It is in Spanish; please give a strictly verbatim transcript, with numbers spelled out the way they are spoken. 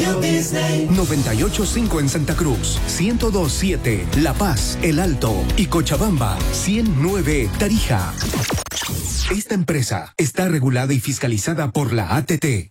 Radio Disney. noventa y ocho punto cinco en Santa Cruz, ciento dos punto siete La Paz, El Alto y Cochabamba, ciento nueve Tarija. Esta empresa está regulada y fiscalizada por la A T T.